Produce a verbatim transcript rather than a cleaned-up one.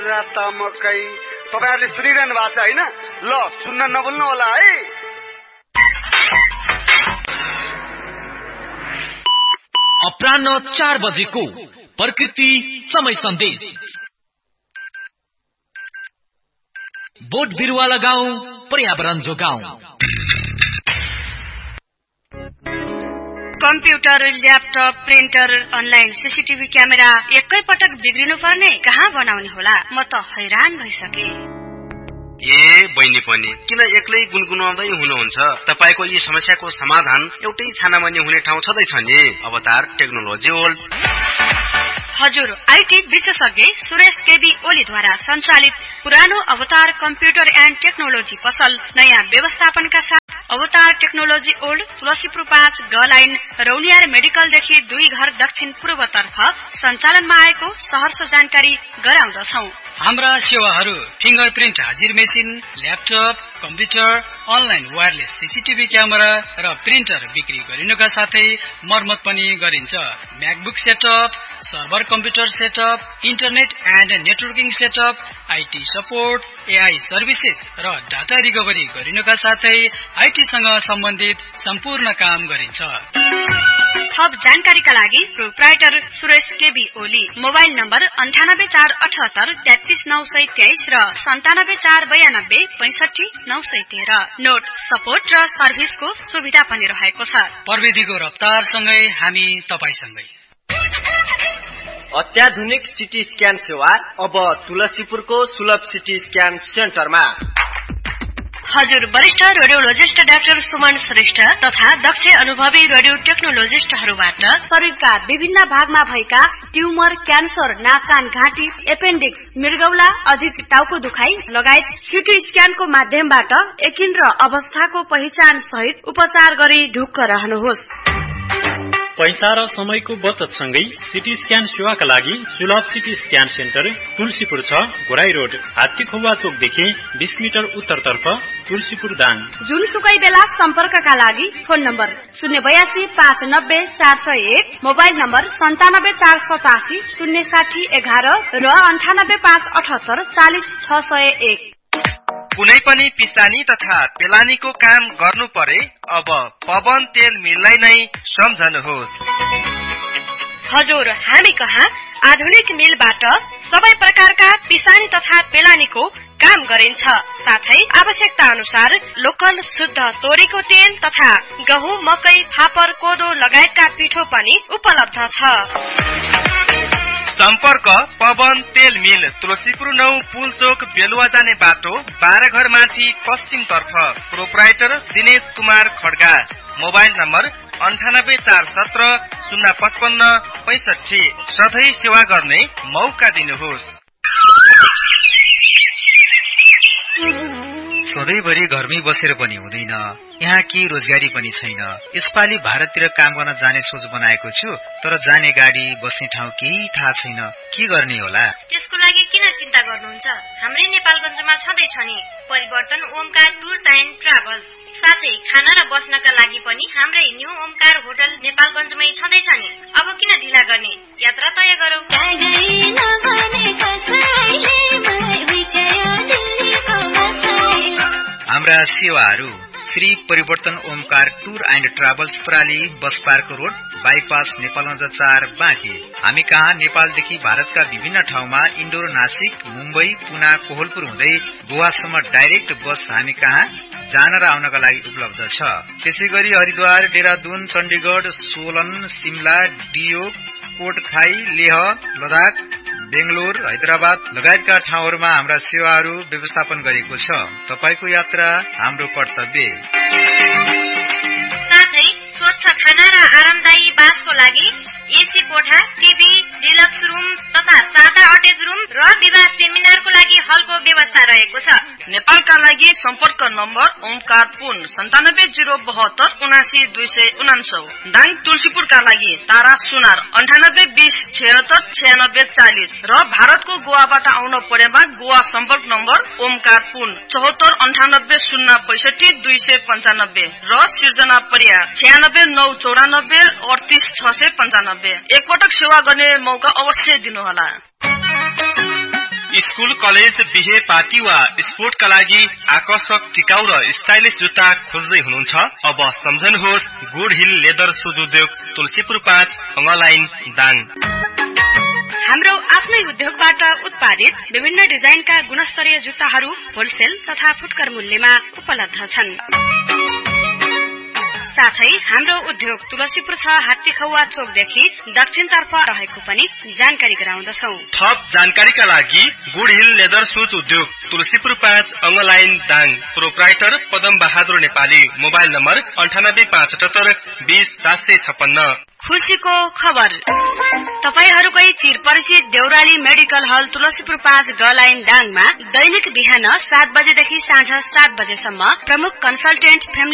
राता मकै। तपाईहरुले सुनिरहनु भएको छ हैन? ल सुन्न नभुल्नु होला है। अपराह्न चार बजेको प्रकृति समय सन्देश। बोट बिरुवा लगाऊ, पर्यावरण जोगाऊ। Computer, laptop, printer, online CCTV camera एकै पटक बिग्रिनु पर्ने, कहाँ बनाउने होला? म त हैरान भइसके। ए बहिनी पनि किन एक्लै गुनगुनाउँदै हुनुहुन्छ? तपाईको यी समस्याको समाधान एउटै छानामा नि हुने ठाउँ छँदैछ नि, अवतार टेक्नोलोजी वर्ल्ड। हजुर, आईटी विशेषज्ञ सुरेश केबी ओलीद्वारा सञ्चालित पुरानो अवतार कम्प्युटर एन्ड टेक्नोलोजी पसल नयाँ व्यवस्थापनका साथ अवतार टेक्नोलोजी ओल्ड तुलसीपुर पाँच ग लाइन रौनियार मेडिकलदेखि दुई घर दक्षिण पूर्वतर्फ सञ्चालनमा आएको सहर्ष जानकारी गराउँदछौ। हाम्रा सेवाहरू फिंगरप्रिन्ट हाजिर machine, laptop, computer, online wireless CCTV camera र प्रिन्टर बिक्री गरिनुका साथै मर्मत पनि गरिन्छ। MacBook setup, server computer setup, internet and networking setup, IT support, AI services र डाटा रिकभरी गरिनुका साथै आईटीसँग सम्बन्धित सम्पूर्ण काम गरिन्छ। थप जानकारीका लागि proprietor Suresh KB Oli, mobile number अन्ठानब्बे चार अठहत्तर तेत्तीस नौ सय तेइस र सन्तानब्बे चार बयानब्बे पैंसठी नौ सय तेह्र। नोट सपोर्ट र सर्भिसको सुविधा पनि रहेको छ। प्रविधिको रफ्तारसँगै हामी तपाईसँगै। अत्याधुनिक सिटी स्क्यान सेवा अब तुलसीपुरको सुलभ सिटी स्क्यान सेन्टरमा। हजुर, वरिष्ठ रेडियोलोजिस्ट डाक्टर सुमन श्रेष्ठ तथा दक्ष अनुभवी रेडियो टेक्नोलोजिस्टहरूबाट शरीरका विभिन्न भागमा भएका ट्युमर, क्यान्सर, नाक कान घाँटी, एपेन्डिक्स, मृगौला, अधिक टाउको दुखाइ लगायत सिटी स्क्यानको माध्यमबाट एकिन र अवस्थाको पहिचान सहित उपचार गरी ढुक्क रहनुहोस्। पैसा र समयको बचत सँगै सिटी स्क्यान सेवाका लागि सुलभ सिटी स्क्यान सेन्टर तुलसीपुर छ, घोराई रोड, हात्तीखुवा चोकदेखि बीस मिटर उत्तरतर्फ, तुलसीपुर दाङ। जुनसुकै बेला सम्पर्कका लागि फोन नम्बर शून्य बयासी पाँच नब्बे चार सय एक, मोबाइल नम्बर सन्तानब्बे चार सतासी शून्य साठी एघार र अन्ठानब्बे पाँच अठहत्तर चालिस छ सय एक। कुनै पनि पिस्तानी तथा पेलानीको काम गर्नु परे अब पवन तेल मिललाई नै सम्झनुहोस्। हजुर, हामी कहाँ आधुनिक मिलबाट सबै प्रकारका पिसानी तथा पेलानीको काम गरिन्छ। साथै आवश्यकता अनुसार लोकल शुद्ध तोरीको तेल तथा गहुँ, मकै, फापर, कोदो लगायतका पिठो पनि उपलब्ध छ। सम्पर्क पवन तेल मिल, तुलसीपुर नौ पुल चोक, बेलुवा जाने बाटो, बाह्र घर माथि पश्चिम तर्फ। Proprietor Dinesh Kumar Kharga, mobile number अन्ठानब्बे चार सत्र शून्य पचपन्न पैंसठी। सधैँ सेवा गर्ने मौका दिनुहोस्। सधैँभरि घरमै बसेर पनि हुँदैन, यहाँ के रोजगारी पनि छैन। यसपालि भारततिर काम गर्न जाने सोच बनाएको छु, तर जाने गाडी, बस्ने ठाउँ केही थाहा छैन। के गर्ने होला? त्यसको लागि किन चिन्ता गर्नुहुन्छ? हाम्रै नेपालगञ्जमा छँदैछ नि परिवर्तन ओमकार टुर्स एन्ड ट्राभल्स। साथै खाना र बस्नका लागि पनि हाम्रै न्यू ओमकार होटल नेपालगञ्जमै छँदैछ नि। अब किन ढिला गर्ने, यात्रा तय गरौँ। हाम्रा सेवाहरू श्री परिवर्तन Omkar tour and travels प्राली, bus park road, bypass, Nepalgunj चार, बाँकी। हामी कहाँ नेपालदेखि भारतका विभिन्न ठाउँमा इन्डोर, नासिक, मुम्बई, पुना, कोहलपुर हुँदै गोवासम्म डाइरेक्ट बस हामी कहाँ जान र आउनका लागि उपलब्ध छ। त्यसै गरी हरिद्वार, देहरादून, चण्डीगढ, सोलन, सिमला, डियो, कोटखाई, लेह, लद्दाख, बेंगलोर, हैदराबाद लगायतका ठाउँहरूमा हाम्रा सेवाहरू व्यवस्थापन गरेको छ। तपाईको यात्रा हाम्रो कर्तव्य। साथै स्वच्छ खाना र आरामदायी बासको लागि एसी कोठा, टिभी, डिलक्स रुम तथा सादा अटेच रुम र विवाह सेमिनारको लागि हलको व्यवस्था रहेको छ। नेपालका लागि सम्पर्क नम्बर ओमकार पुन सन्तानब्बे जीरो बहत्तर उनासी दुई सय उनान्सौ। दाङ तुलसीपुरका लागि तारा सुनार अन्ठानब्बे बीस छिहत्तर छियानब्बे चालिस र भारतको गोवाबाट आउन परेमा गोवा सम्पर्क नम्बर ओमकार पुन चौहत्तर अन्ठानब्बे शून्य पैसठी दुई सय पञ्चानब्बे र सिर्जना परिया छियानब्बे नौ चौरानब्बे अडतिस छ सय पञ्चानब्बे। एकपटक सेवा गर्ने मौका अवश्य दिनुहोला। स्कूल कलेज बिहे पार्टी वा स्पोर्टका लागि आकर्षक टिकाउ र स्टाइलिश जुत्ता खोज्दै हुनुहुन्छ? अब सम्झनुहोस् गुड हिल लेदर सुज उद्योग तुलसीपुर पाँच अङ्गलाइन दाङ। हाम्रो आफ्नै उद्योगबाट उत्पादित विभिन्न डिजाइनका गुणस्तरीय जुत्ताहरू होलसेल तथा फुटकर मूल्यमा उपलब्ध छन्। साथै हाम्रो उद्योग तुलसीपुर छ हात्तीखौवा चोकदेखि दक्षिणतर्फ रहेको पनि जानकारी गराउँदछौ। थप जानकारीका लागि गुड हिल लेदर सुज उद्योग तुलसीपुर पाँच अङ्गलाइन Dang. Proprietor Padam Bahadur Nepali. Mobile number अन्ठानब्बे पाँच अठहत्तर बीस सात सय छप्पन्न। खुसीको खबर, तपाईहरूकै चिरपरिचित देउराली मेडिकल हल तुलसीपुर पाँच गलाइन दाङमा दैनिक बिहान सात बजेदेखि साँझ सात बजेसम्म प्रमुख कन्सल्टेन्ट फ्यामिली